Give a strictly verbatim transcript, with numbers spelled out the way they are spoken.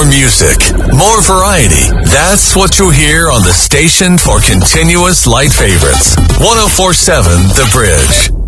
More music, more variety. That's what you'll hear on the station for continuous light favorites. one oh four point seven The Bridge.